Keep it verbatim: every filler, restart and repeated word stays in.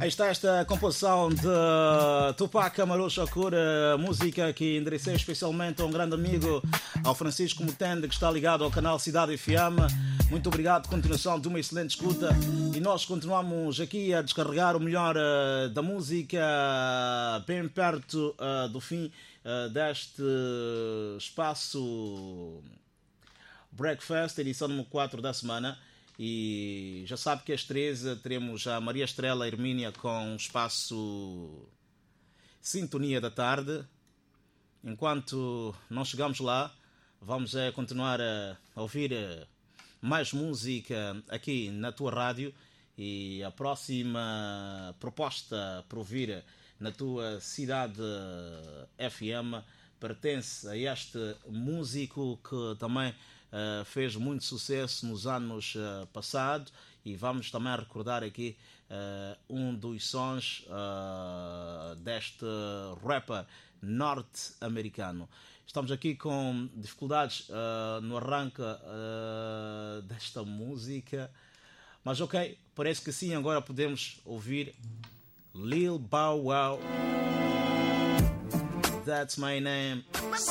Aí está esta composição de Tupac Amaru Shakur, música que enderecei especialmente a um grande amigo, ao Francisco Mutende, que está ligado ao canal Cidade F M. Muito obrigado, continuação de uma excelente escuta. E nós continuamos aqui a descarregar o melhor uh, da música, bem perto uh, do fim uh, deste espaço Breakfast, edição número quatro da semana. E já sabe que às treze teremos a Maria Estrela Hermínia com o espaço Sintonia da Tarde. Enquanto não chegamos lá, vamos é, continuar a ouvir mais música aqui na tua rádio. E a próxima proposta para ouvir na tua cidade F M pertence a este músico que também Uh, fez muito sucesso nos anos uh, passados, e vamos também recordar aqui uh, um dos sons uh, deste rapper norte-americano. Estamos aqui com dificuldades uh, no arranque uh, desta música, mas ok, parece que sim, agora podemos ouvir Lil Bow Wow, That's My Name.